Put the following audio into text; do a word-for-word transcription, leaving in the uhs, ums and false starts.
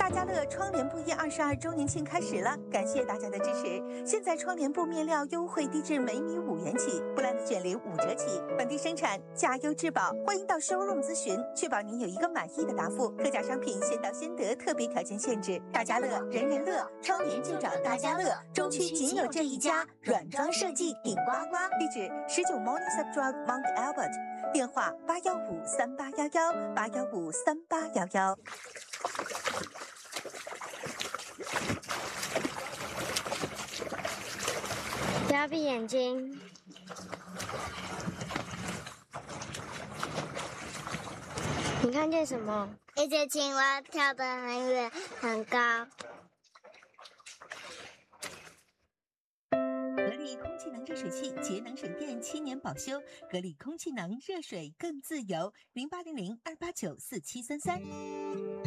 家乐窗帘布业二十二周年庆开始了，感谢大家的支持。现在窗帘布面料优惠低至每米五元起，布兰的卷帘五折起，本地生产，价优质保。欢迎到 showroom 咨询，确保您有一个满意的答复。特价商品先到先得，特别条件限制。大家乐，人人乐，窗帘就找大家乐，中区仅有这一家，软装设计顶呱呱。地址十九 Morningside Drive Mount Albert， 电话八幺五三八幺幺八幺五三八幺幺。 不要闭眼睛。你看见什么？ 一只青蛙跳得很远很高。 格力空气能热水器节能省电，七年保修。格力空气能热水更自由。零八零零二八九四七三三。